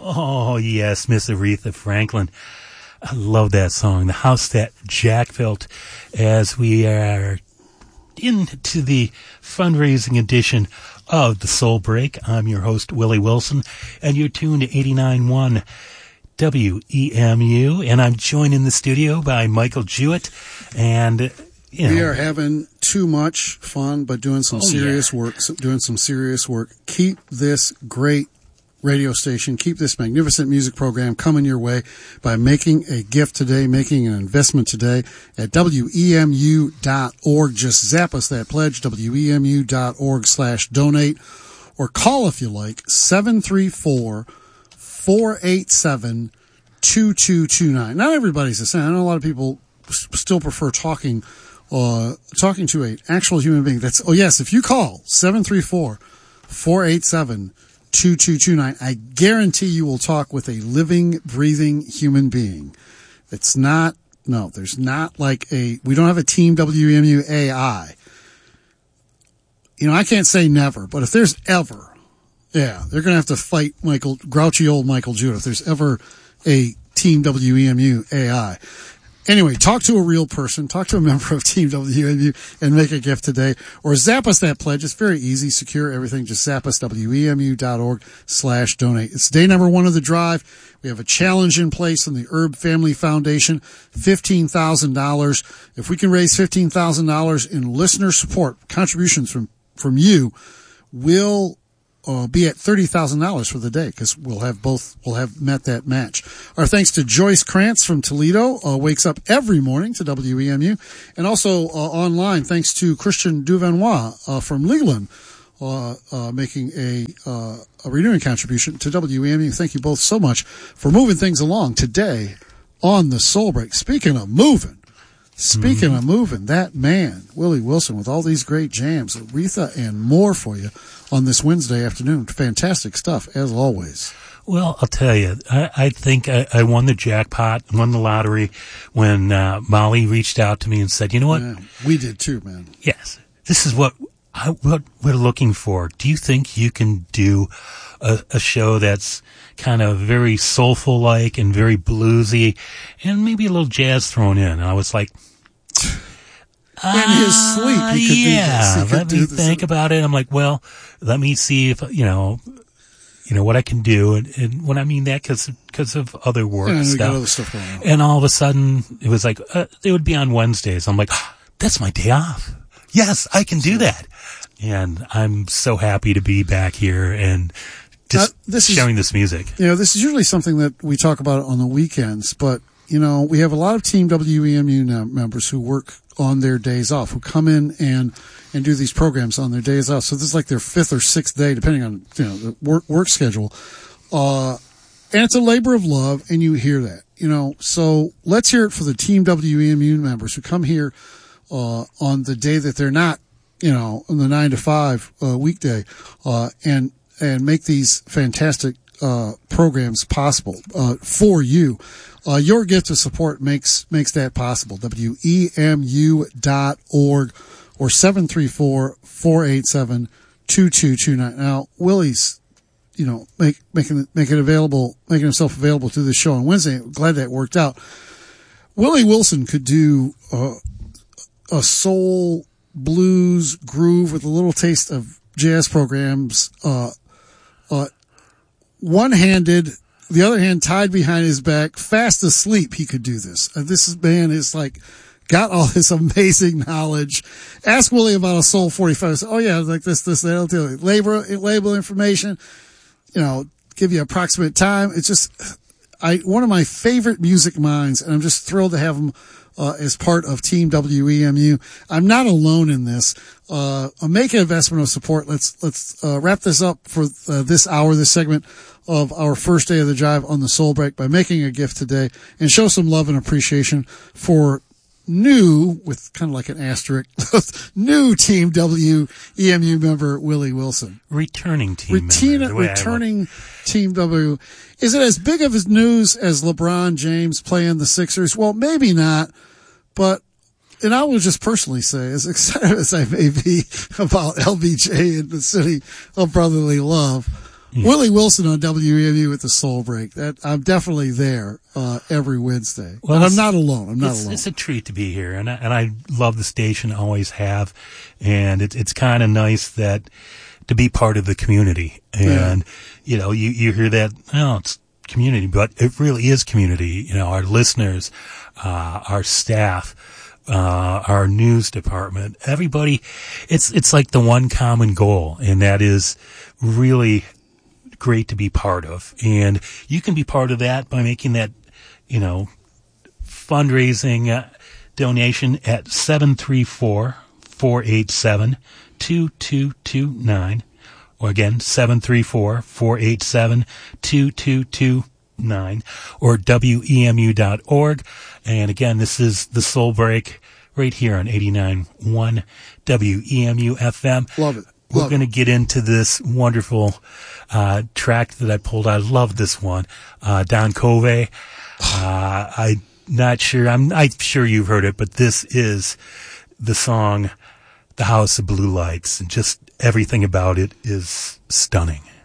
Oh, yes, Miss Aretha Franklin. I love that song, The House That Jack Built, as we are into the fundraising edition of the Soul Break. I'm your host, Willie Wilson, and you're tuned to 89.1 WEMU, and I'm joined in the studio by Michael Jewett, and we are having too much fun, but doing some serious work. Keep this great radio station, keep this magnificent music program coming your way by making a gift today, making an investment today at WEMU.org. Just zap us that pledge, WEMU.org/donate, or call if you like, 734-487-2229. Not everybody's the same. I know a lot of people still prefer talking to an actual human being. If you call 734-487-2229, I guarantee you will talk with a living, breathing human being. There's not like we don't have a Team WEMU AI. I can't say never, but if there's ever, they're going to have to fight grouchy old Michael Jewett if there's ever a Team WEMU AI. Anyway, talk to a real person, talk to a member of Team WEMU and make a gift today, or zap us that pledge. It's very easy, secure, everything. Just zap us, WEMU.org/donate. It's day number 1 of the drive. We have a challenge in place from the Herb Family Foundation, $15,000. If we can raise $15,000 in listener support, contributions from you, we'll be at $30,000 for the day, because we'll have met that match. Our thanks to Joyce Krantz from Toledo, wakes up every morning to WEMU, and also online thanks to Christian Duvanois from Leland, making a renewing contribution to WEMU. Thank you both so much for moving things along today on the Soul Break. Speaking of moving, that man, Willie Wilson, with all these great jams, Aretha and more for you on this Wednesday afternoon. Fantastic stuff, as always. Well, I'll tell you, I think I won the jackpot, won the lottery when Molly reached out to me and said, you know what? Yeah, we did too, man. Yes. This is what we're looking for. Do you think you can do a show that's kind of very soulful-like and very bluesy and maybe a little jazz thrown in? And I was like, in his sleep, he could do this. Let me think about it. I'm like, well, let me see if, what I can do. And when I mean that, because of other work stuff. And all of a sudden, it was like, they would be on Wednesdays. I'm like, that's my day off. Yes, I can do that. And I'm so happy to be back here and just sharing this music. This is usually something that we talk about on the weekends, but, we have a lot of Team WEMU members who work on their days off, who come in and do these programs on their days off. So this is like their 5th or 6th day, depending on, the work schedule. And it's a labor of love, and you hear that, So let's hear it for the Team WEMU members who come here, on the day that they're not, on the 9 to 5, weekday, and make these fantastic, programs possible, for you. Your gift of support makes that possible. WEMU.org or 734-487-2229. Now, Willie's, making himself available to the show on Wednesday. I'm glad that worked out. Willie Wilson could do a soul blues groove with a little taste of jazz programs, one-handed, the other hand tied behind his back, fast asleep. He could do this. This man is got all this amazing knowledge. Ask Willie about a Soul 45. Oh yeah, like this, that, label information, give you approximate time. It's just, one of my favorite music minds, and I'm just thrilled to have him, as part of Team WEMU. I'm not alone in this. Make an investment of support. Let's wrap this up for this hour, this segment of our first day of the drive on the Soul Break by making a gift today and show some love and appreciation for new, with kind of like an asterisk, new Team WEMU member Willie Wilson. Returning Team member. Returning Team W. Is it as big of a news as LeBron James playing the Sixers? Well, maybe not, but, and I will just personally say, as excited as I may be about LBJ and the city of brotherly love, Willie Wilson on WEMU with the Soul Break. I'm definitely there every Wednesday. Well, I'm not alone. I'm not alone. It's a treat to be here, and I love the station, always have, and it's kind of nice that to be part of the community. And you hear that, it's community, but it really is community. Our listeners, our staff, our news department, everybody. It's like the one common goal, and that is really great to be part of. And you can be part of that by making that, fundraising donation at 734-487-2229. Or again, 734-487-2229 or WEMU.org. And again, this is the Soul Break right here on 89.1 WEMU FM. Love it. We're going to get into this wonderful track that I pulled. I love this one. Don Covey. I'm not sure. I'm sure you've heard it, but this is the song, The House of Blue Lights, and just everything about it is stunning.